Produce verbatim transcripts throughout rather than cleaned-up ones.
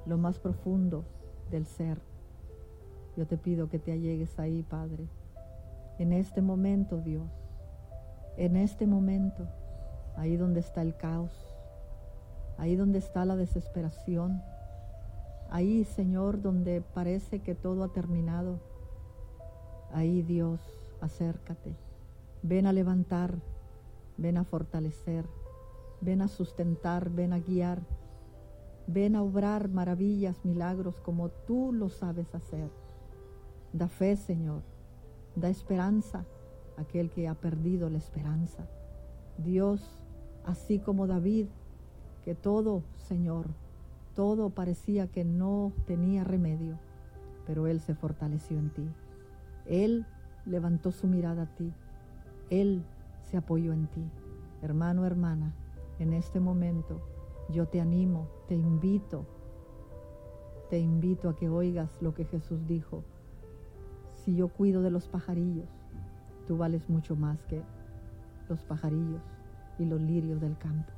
lo más profundo del ser. Yo te pido que te allegues ahí, Padre, en este momento, Dios, en este momento, ahí donde está el caos, ahí donde está la desesperación, ahí, Señor, donde parece que todo ha terminado. Ahí, Dios, acércate, ven a levantar, ven a fortalecer, ven a sustentar, ven a guiar, ven a obrar maravillas, milagros como tú lo sabes hacer. Da fe, Señor, da esperanza a aquel que ha perdido la esperanza. Dios, así como David, que todo, Señor, todo parecía que no tenía remedio, pero él se fortaleció en ti. Él levantó su mirada a ti. Él se apoyó en ti. Hermano, hermana, en este momento yo te animo, te invito, te invito a que oigas lo que Jesús dijo. Si yo cuido de los pajarillos, tú vales mucho más que los pajarillos y los lirios del campo.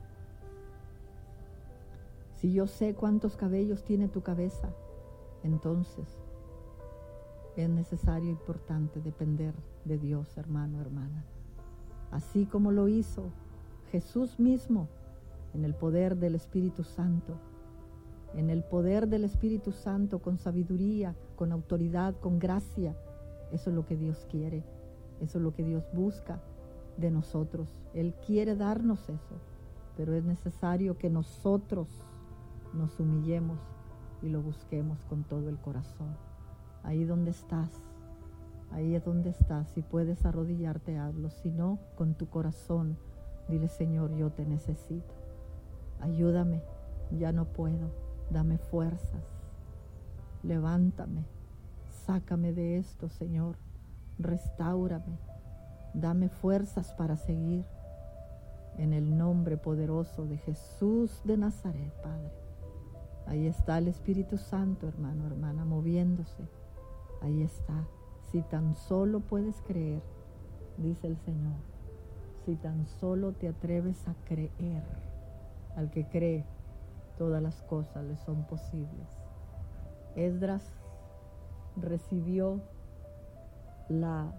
Si yo sé cuántos cabellos tiene tu cabeza, entonces es necesario e importante depender de Dios, hermano, hermana. Así como lo hizo Jesús mismo, en el poder del Espíritu Santo, en el poder del Espíritu Santo, con sabiduría, con autoridad, con gracia. Eso es lo que Dios quiere, eso es lo que Dios busca de nosotros. Él quiere darnos eso, pero es necesario que nosotros nos humillemos y lo busquemos con todo el corazón. Ahí donde estás, ahí es donde estás. Si puedes arrodillarte, hazlo. Si no, con tu corazón, dile: Señor, yo te necesito. Ayúdame, ya no puedo. Dame fuerzas. Levántame. Sácame de esto, Señor. Restáurame. Dame fuerzas para seguir. En el nombre poderoso de Jesús de Nazaret, Padre. Ahí está el Espíritu Santo, hermano, hermana, moviéndose. Ahí está. Si tan solo puedes creer, dice el Señor. Si tan solo te atreves a creer. Al que cree, todas las cosas le son posibles. Esdras recibió la,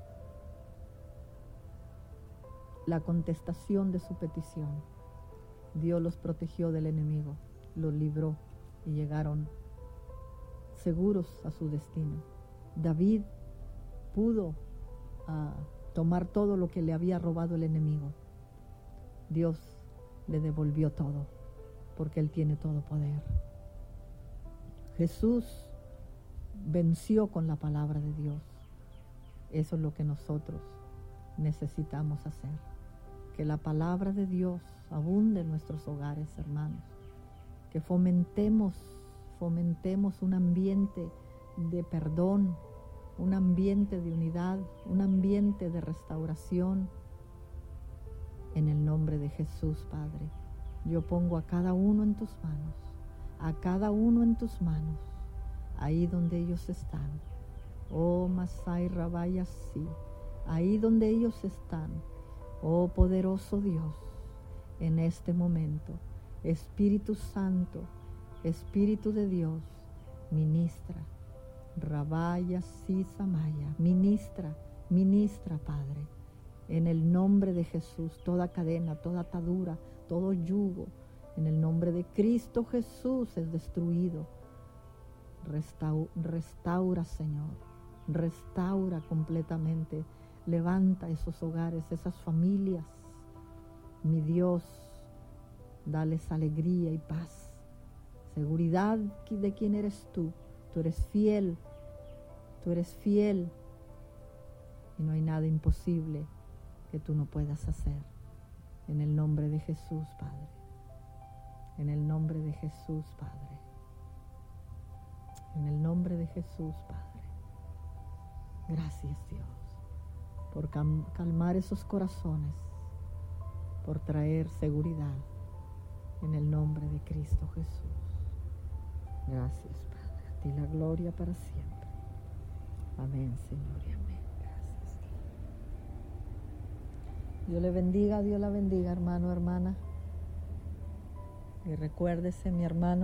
la contestación de su petición. Dios los protegió del enemigo, los libró y llegaron seguros a su destino. David pudo uh, tomar todo lo que le había robado el enemigo. Dios le devolvió todo, porque Él tiene todo poder. Jesús venció con la palabra de Dios. Eso es lo que nosotros necesitamos hacer. Que la palabra de Dios abunde en nuestros hogares, hermanos. Que fomentemos, fomentemos un ambiente de perdón, un ambiente de unidad, un ambiente de restauración. En el nombre de Jesús, Padre, yo pongo a cada uno en tus manos, a cada uno en tus manos, ahí donde ellos están. Oh, Masai Rabaya, sí, ahí donde ellos están. Oh, poderoso Dios, en este momento, Espíritu Santo, Espíritu de Dios, ministra. Rabaya, sí, Samaya, ministra, ministra, Padre. En el nombre de Jesús, toda cadena, toda atadura, todo yugo, en el nombre de Cristo Jesús es destruido. Restaura, restaura, Señor, restaura completamente. Levanta esos hogares, esas familias. Mi Dios, dales alegría y paz, seguridad de quién eres tú. Tú eres fiel, tú eres fiel y no hay nada imposible que tú no puedas hacer. En el nombre de Jesús, Padre. En el nombre de Jesús, Padre. En el nombre de Jesús, Padre. Gracias, Dios, por calmar esos corazones, por traer seguridad. En el nombre de Cristo Jesús. Gracias, Padre. A ti la gloria para siempre. Amén, Señor, y amén. Dios le bendiga, Dios la bendiga, hermano, hermana. Y recuérdese, mi hermano,